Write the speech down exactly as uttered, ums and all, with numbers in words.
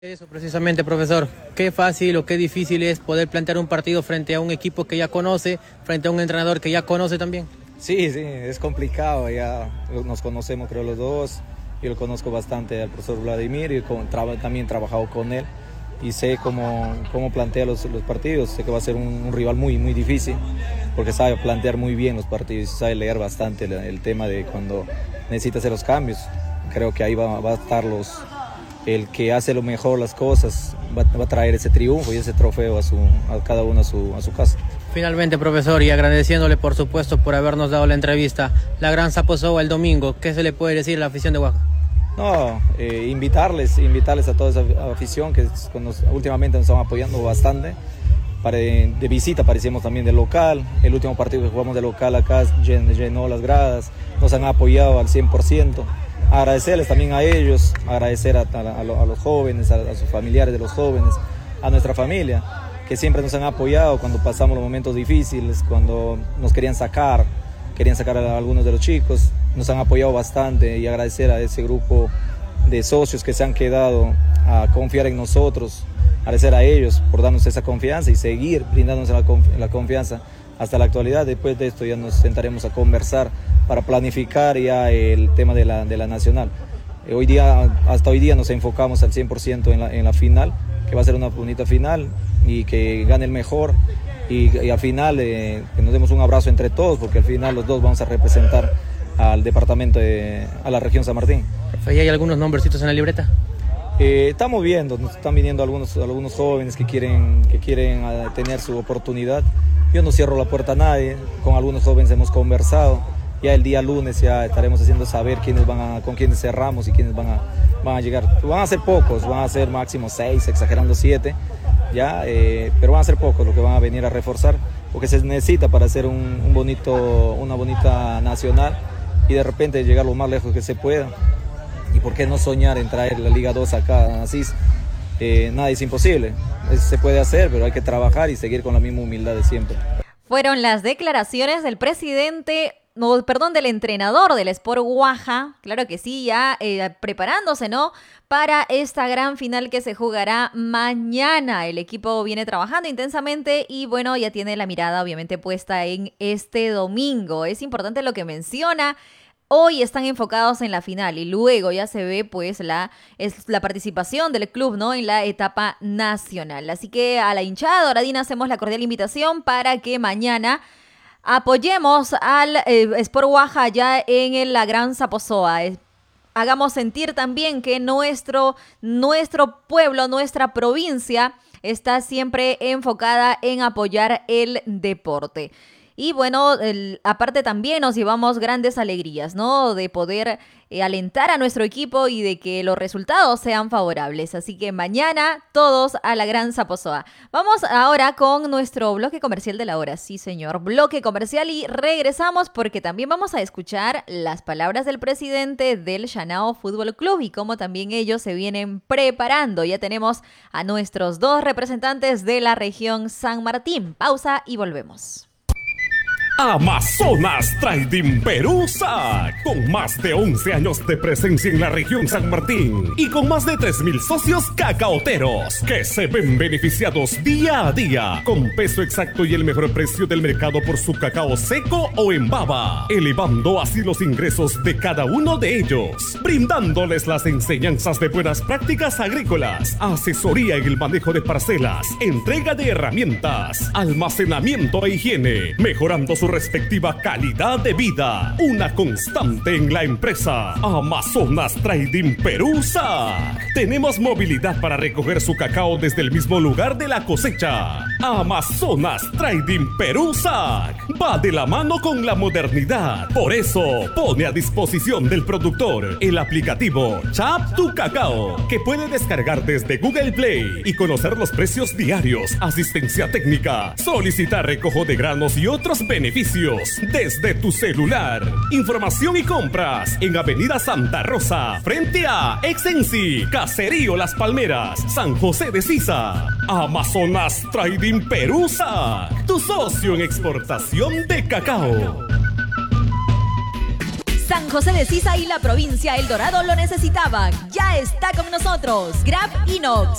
Eso precisamente, profesor. Qué fácil o qué difícil es poder plantear un partido frente a un equipo que ya conoce, frente a un entrenador que ya conoce también. Sí, sí, es complicado, ya nos conocemos creo los dos, yo lo conozco bastante al profesor Vladimir y con, tra también he trabajado con él y sé cómo, cómo plantea los, los partidos, sé que va a ser un, un rival muy, muy difícil porque sabe plantear muy bien los partidos y sabe leer bastante el, el tema de cuando necesita hacer los cambios, creo que ahí va, va a estar los... el que hace lo mejor las cosas va, va a traer ese triunfo y ese trofeo a, su, a cada uno a su, a su casa. Finalmente, profesor, y agradeciéndole por supuesto por habernos dado la entrevista, la gran Saposoa el domingo, ¿qué se le puede decir a la afición de Oaxaca? No, eh, invitarles, invitarles a toda esa afición que nos, últimamente nos están apoyando bastante. Para, de visita parecíamos también de local, el último partido que jugamos de local acá llen, llenó las gradas, nos han apoyado al cien por ciento. Agradecerles también a ellos, agradecer a, a, a los jóvenes, a, a sus familiares de los jóvenes, a nuestra familia, que siempre nos han apoyado cuando pasamos los momentos difíciles, cuando nos querían sacar, querían sacar a algunos de los chicos, nos han apoyado bastante y agradecer a ese grupo de socios que se han quedado a confiar en nosotros, agradecer a ellos por darnos esa confianza y seguir brindándonos la, conf la confianza hasta la actualidad. Después de esto ya nos sentaremos a conversar para planificar ya el tema de la, de la nacional. Eh, hoy día, hasta hoy día nos enfocamos al cien por ciento en la, en la final, que va a ser una bonita final y que gane el mejor y, y al final eh, que nos demos un abrazo entre todos porque al final los dos vamos a representar al departamento, de, a la región San Martín. ¿Y hay algunos nombrecitos en la libreta? Eh, estamos viendo, nos están viniendo algunos, algunos jóvenes que quieren, que quieren uh, tener su oportunidad. Yo no cierro la puerta a nadie, con algunos jóvenes hemos conversado. Ya el día lunes ya estaremos haciendo saber quiénes van a, con quiénes cerramos y quiénes van a, van a llegar. Van a ser pocos, van a ser máximo seis, exagerando siete, ya, eh, pero van a ser pocos los que van a venir a reforzar, porque se necesita para hacer un, un bonito, una bonita nacional y de repente llegar lo más lejos que se pueda. Y por qué no soñar en traer la Liga dos acá a Asís. Eh, nada es imposible, se puede hacer, pero hay que trabajar y seguir con la misma humildad de siempre. Fueron las declaraciones del presidente, no, perdón, del entrenador del Sport Oaxaca, claro que sí, ya eh, preparándose, ¿no?, para esta gran final que se jugará mañana. El equipo viene trabajando intensamente y bueno, ya tiene la mirada obviamente puesta en este domingo. Es importante lo que menciona. Hoy están enfocados en la final y luego ya se ve pues la, es la participación del club, ¿no?, en la etapa nacional. Así que a la hinchada doradina hacemos la cordial invitación para que mañana apoyemos al eh, Sport Oaxaca ya en el, la Gran Saposoa. Eh, hagamos sentir también que nuestro, nuestro pueblo, nuestra provincia está siempre enfocada en apoyar el deporte. Y bueno, el, aparte también nos llevamos grandes alegrías, ¿no?, de poder eh, alentar a nuestro equipo y de que los resultados sean favorables. Así que mañana todos a la Gran Saposoa. Vamos ahora con nuestro bloque comercial de la hora. Sí, señor, bloque comercial y regresamos porque también vamos a escuchar las palabras del presidente del Shanao Fútbol Club y cómo también ellos se vienen preparando. Ya tenemos a nuestros dos representantes de la región San Martín. Pausa y volvemos. Amazonas Trading Perusa, con más de once años de presencia en la región San Martín y con más de tres mil socios cacaoteros que se ven beneficiados día a día con peso exacto y el mejor precio del mercado por su cacao seco o en baba, elevando así los ingresos de cada uno de ellos, brindándoles las enseñanzas de buenas prácticas agrícolas, asesoría en el manejo de parcelas, entrega de herramientas, almacenamiento e higiene, mejorando su respectiva calidad de vida. Una constante en la empresa Amazonas Trading Perusa. Tenemos movilidad para recoger su cacao desde el mismo lugar de la cosecha. Amazonas Trading Perusa va de la mano con la modernidad. Por eso pone a disposición del productor el aplicativo Chap Tu Cacao, que puede descargar desde Google Play y conocer los precios diarios, asistencia técnica, solicitar recojo de granos y otros beneficios desde tu celular. Información y compras en Avenida Santa Rosa, frente a Exensi, Caserío Las Palmeras, San José de Sisa. Amazonas Trading Perusa, tu socio en exportación de cacao. San José de Sisa y la provincia El Dorado lo necesitaban. Ya está con nosotros. Grab Inox.